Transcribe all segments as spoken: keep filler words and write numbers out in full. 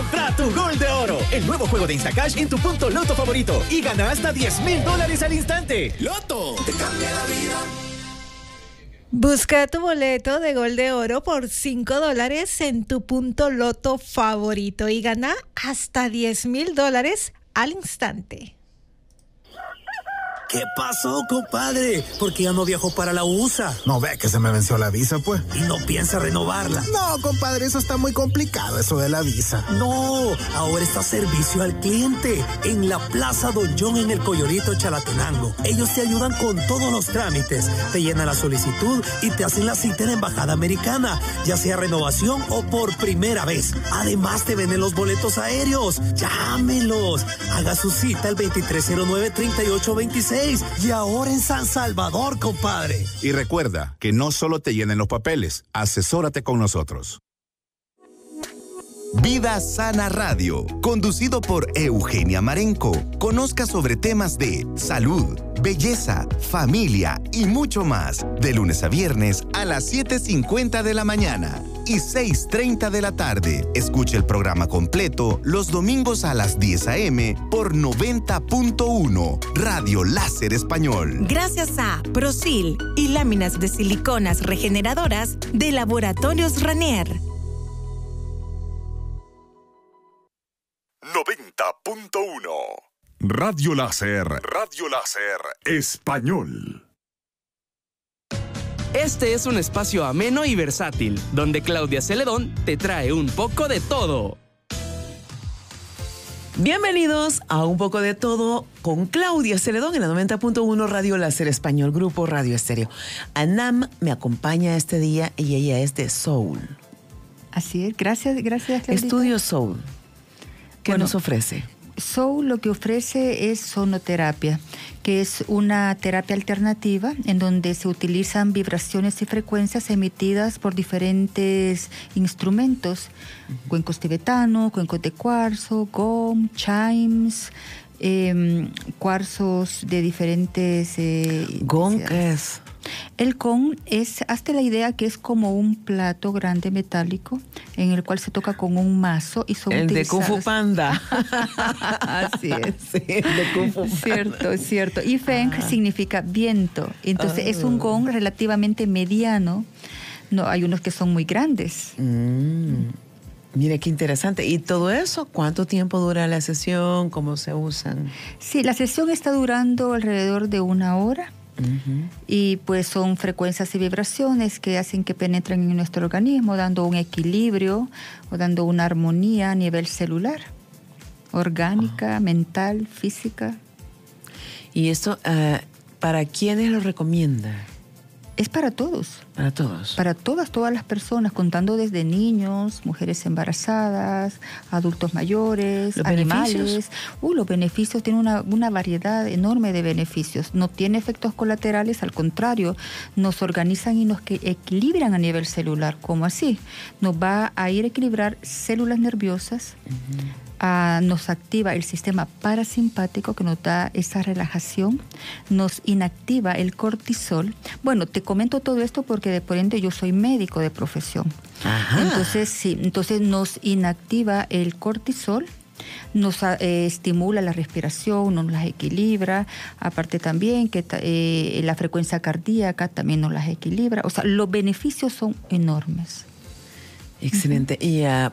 Entra a tu Gol de Oro, el nuevo juego de Instacash en tu punto Loto favorito y gana hasta diez mil dólares al instante. ¡Loto! Te cambia la vida. Busca tu boleto de Gol de Oro por cinco dólares en tu punto Loto favorito y gana hasta diez mil dólares al instante. ¿Qué pasó, compadre? ¿Por qué ya no viajó para la U S A? No ve que se me venció la visa, pues. ¿Y no piensa renovarla? No, compadre, eso está muy complicado, eso de la visa. No, ahora está servicio al cliente en la Plaza Don John en el Coyorito, Chalatenango. Ellos te ayudan con todos los trámites, te llenan la solicitud y te hacen la cita en la Embajada Americana, ya sea renovación o por primera vez. Además, te venden los boletos aéreos. Llámelos. Haga su cita al veintitrés cero nueve, treinta y ocho veintiséis. Y ahora en San Salvador, compadre. Y recuerda que no solo te llenen los papeles, asesórate con nosotros. Vida Sana Radio, conducido por Eugenia Marenco. Conozca sobre temas de salud, belleza, familia y mucho más. De lunes a viernes a las siete cincuenta de la mañana y seis treinta de la tarde. Escuche el programa completo los domingos a las diez a eme por noventa punto uno Radio Láser Español. Gracias a Prosil y láminas de siliconas regeneradoras de Laboratorios Ranier. noventa punto uno Radio Láser, Radio Láser Español. Este es un espacio ameno y versátil, donde Claudia Celedón te trae un poco de todo. Bienvenidos a Un Poco de Todo con Claudia Celedón en la noventa punto uno Radio Láser Español, Grupo Radio Estéreo. Anam me acompaña este día y ella es de Soul. Así es, gracias, gracias Claudita. Estudio Soul. ¿Qué bueno, nos ofrece? Soul lo que ofrece es sonoterapia, que es una terapia alternativa en donde se utilizan vibraciones y frecuencias emitidas por diferentes instrumentos, uh-huh. cuencos tibetanos, cuencos de cuarzo, gong, chimes, eh, cuarzos de diferentes... Eh, ¿Gong qué es? El gong es, hazte la idea que es como un plato grande metálico en el cual se toca con un mazo y son el utilizados... de Kung Fu Panda. Así es. Sí, el de Kung Fu Panda. Cierto, cierto. Y Feng ah. significa viento. Entonces oh. es un gong relativamente mediano. No, hay unos que son muy grandes. Mm. Mira qué interesante. ¿Y todo eso? ¿Cuánto tiempo dura la sesión? ¿Cómo se usan? Sí, la sesión está durando alrededor de una hora. Uh-huh. Y pues son frecuencias y vibraciones que hacen que penetren en nuestro organismo, dando un equilibrio o dando una armonía a nivel celular, orgánica, uh-huh. mental, física. ¿Y esto uh, para quiénes lo recomienda? Es para todos. Para todos. Para todas, todas las personas, contando desde niños, mujeres embarazadas, adultos mayores, ¿Los animales. Beneficios? Uh, los beneficios, tienen una, una variedad enorme de beneficios. No tiene efectos colaterales, al contrario, nos organizan y nos que equilibran a nivel celular. ¿Cómo así? Nos va a ir a equilibrar células nerviosas, uh-huh. Uh, nos activa el sistema parasimpático que nos da esa relajación, nos inactiva el cortisol. Bueno, te comento todo esto porque de por ende yo soy médico de profesión. Ajá. Entonces, sí, entonces nos inactiva el cortisol, nos eh, estimula la respiración, nos las equilibra, aparte también que eh, la frecuencia cardíaca también nos las equilibra. O sea, los beneficios son enormes. Excelente. Uh-huh. Y uh,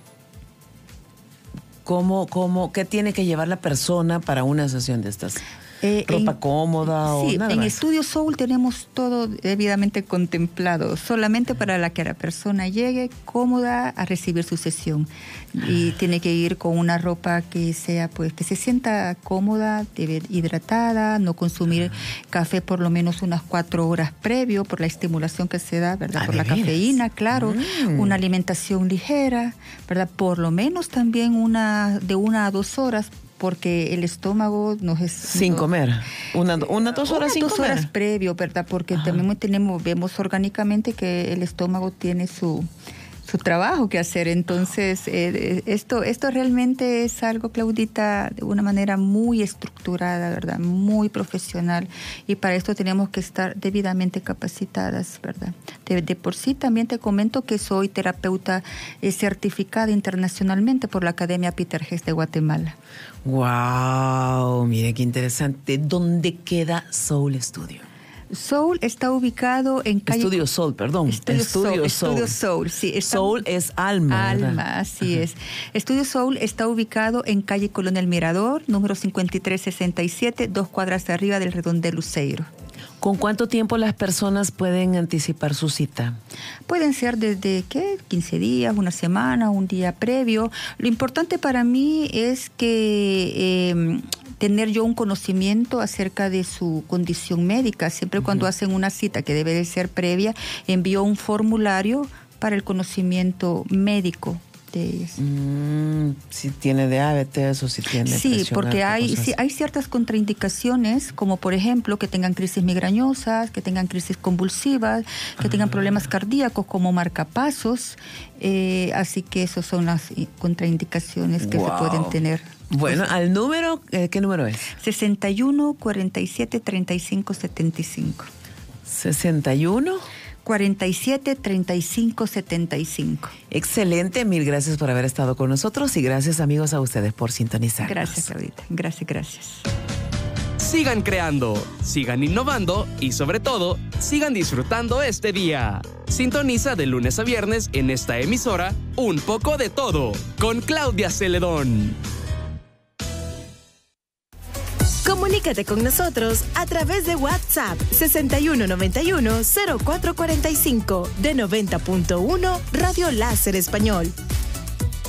¿Cómo, cómo, ¿qué tiene que llevar la persona para una sesión de estas? Eh, ¿Ropa en, cómoda o sí, nada en más? Estudio Soul tenemos todo debidamente contemplado, solamente para la que la persona llegue cómoda a recibir su sesión. Y tiene que ir con una ropa que sea, pues, que se sienta cómoda, hidratada, no consumir café por lo menos unas cuatro horas previo por la estimulación que se da, ¿verdad? Ah, por la veras? cafeína, claro. Mm. Una alimentación ligera, ¿verdad? Por lo menos también una de una a dos horas, porque el estómago nos es... Sin no, comer. Una, una dos horas una, sin dos comer. Dos horas previo, ¿verdad? Porque Ajá. también tenemos, vemos orgánicamente que el estómago tiene su... su su trabajo que hacer. Entonces, eh, esto, esto realmente es algo, Claudita, de una manera muy estructurada, ¿verdad? Muy profesional. Y para esto tenemos que estar debidamente capacitadas, ¿verdad? De, de por sí también te comento que soy terapeuta eh, certificada internacionalmente por la Academia Peter Hess de Guatemala. ¡Wow! Mire qué interesante. ¿Dónde queda Soul Studio? Soul está ubicado en calle... Estudio Soul, perdón. Estudio, Estudio Soul. Soul. Estudio Soul, sí. Está... Soul es alma. Alma, ¿verdad? así Ajá. es. Estudio Soul está ubicado en calle Colón El Mirador, número cincuenta y tres sesenta y siete, dos cuadras arriba del Redondel Luceiro. ¿Con cuánto tiempo las personas pueden anticipar su cita? Pueden ser desde, ¿qué? quince días, una semana, un día previo. Lo importante para mí es que eh, tener yo un conocimiento acerca de su condición médica. Siempre uh-huh. cuando hacen una cita, que debe de ser previa, envío un formulario para el conocimiento médico de ellas. Mm, si tiene diabetes o si tiene Sí, porque alta, hay, sí, hay ciertas contraindicaciones, como por ejemplo que tengan crisis migrañosas, que tengan crisis convulsivas, que ah. tengan problemas cardíacos como marcapasos, eh, así que esas son las contraindicaciones que wow. se pueden tener. Bueno, pues, al número, eh, ¿qué número es? sesenta y uno, cuarenta y siete, treinta y cinco, setenta y cinco. ¿sesenta y uno? cuarenta y siete, treinta y cinco, setenta y cinco. Excelente, mil gracias por haber estado con nosotros y gracias amigos a ustedes por sintonizar. Gracias, Claudita. Gracias, gracias. Sigan creando, sigan innovando y sobre todo, sigan disfrutando este día. Sintoniza de lunes a viernes en esta emisora Un poco de todo con Claudia Celedón. Comunícate con nosotros a través de WhatsApp sesenta y uno noventa y uno, cero cuatro cuarenta y cinco de noventa punto uno Radio Láser Español.